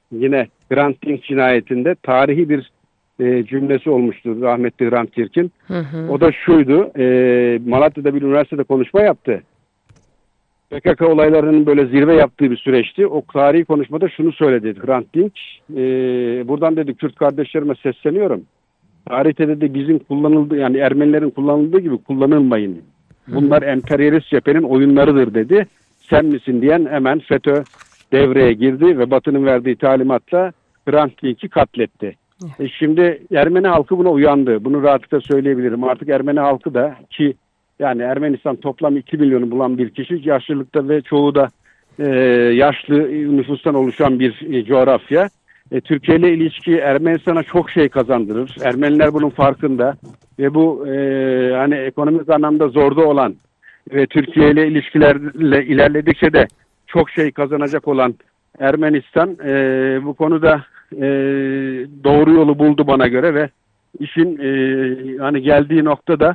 yine Hrant Dink cinayetinde tarihi bir cümlesi olmuştu rahmetli Hrant Dink'in. O da şuydu, Malatya'da bir üniversitede konuşma yaptı. PKK olaylarının böyle zirve yaptığı bir süreçti. O tarihi konuşmada şunu söyledi Hrant Dink. Buradan dedi Kürt kardeşlerime sesleniyorum. Tarihte de bizim kullanıldığı, yani Ermenilerin kullanıldığı gibi kullanılmayın. Bunlar emperyalist cephenin oyunlarıdır dedi. Sen misin diyen hemen FETÖ devreye girdi ve Batı'nın verdiği talimatla Hrant Dink'i katletti. Şimdi Ermeni halkı buna uyandı. Bunu rahatlıkla söyleyebilirim. Artık Ermeni halkı da, ki yani Ermenistan toplam 2 milyonu bulan bir kişi, yaşlılıkta ve çoğu da yaşlı nüfustan oluşan bir coğrafya. Türkiye ile ilişki Ermenistan'a çok şey kazandırır. Ermeniler bunun farkında ve bu hani ekonomik anlamda zorda olan ve Türkiye ile ilişkilerle ilerledikçe de çok şey kazanacak olan Ermenistan bu konuda doğru yolu buldu bana göre ve işin hani geldiği noktada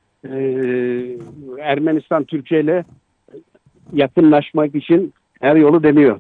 Ermenistan Türkiye ile yakınlaşmak için her yolu deniyor.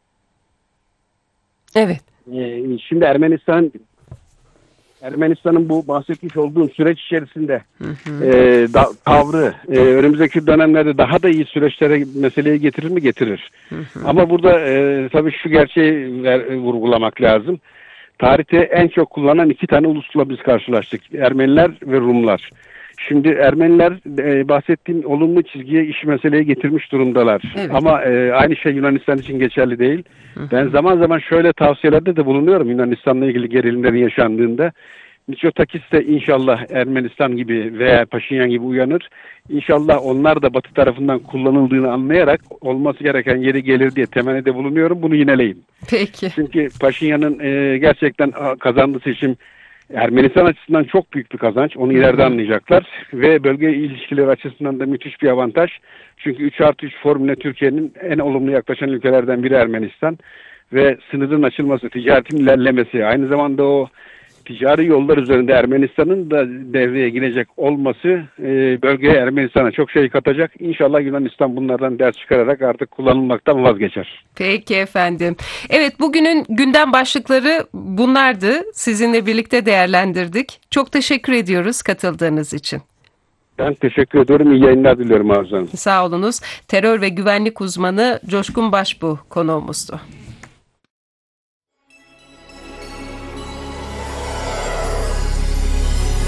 Evet. Şimdi Ermenistan'ın bu bahsetmiş olduğum süreç içerisinde tavrı önümüzdeki dönemlerde daha da iyi süreçlere meseleyi getirir mi? Getirir. Ama burada tabii şu gerçeği vurgulamak lazım. Tarihte en çok kullanan 2 tane ulusla biz karşılaştık. Ermeniler ve Rumlar. Şimdi Ermeniler bahsettiğim olumlu çizgiye iş meseleye getirmiş durumdalar. Evet. Ama aynı şey Yunanistan için geçerli değil. Ben zaman zaman şöyle tavsiyelerde de bulunuyorum Yunanistan'la ilgili gerilimlerin yaşandığında. Mitsotakis de inşallah Ermenistan gibi veya Paşinyan gibi uyanır. İnşallah onlar da Batı tarafından kullanıldığını anlayarak olması gereken yeri gelir diye temennide bulunuyorum. Bunu yineleyim. Peki. Çünkü Paşinyan'ın gerçekten kazandığı seçim Ermenistan açısından çok büyük bir kazanç. Onu ileride anlayacaklar. Ve bölge ilişkileri açısından da müthiş bir avantaj. Çünkü 3+3 formüle Türkiye'nin en olumlu yaklaşan ülkelerden biri Ermenistan. Ve sınırın açılması, ticaretin ilerlemesi, aynı zamanda o ticari yollar üzerinde Ermenistan'ın da devreye girecek olması bölgeye, Ermenistan'a çok şey katacak. İnşallah Yunanistan bunlardan ders çıkararak artık kullanılmaktan vazgeçer. Peki efendim. Evet, bugünün gündem başlıkları bunlardı. Sizinle birlikte değerlendirdik. Çok teşekkür ediyoruz katıldığınız için. Ben teşekkür ediyorum. İyi yayınlar diliyorum Arzu Hanım. Sağ olunuz. Terör ve güvenlik uzmanı Coşkun Başbuğ konuğumuzdu.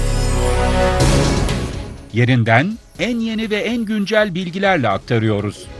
Yerinden en yeni ve en güncel bilgilerle aktarıyoruz.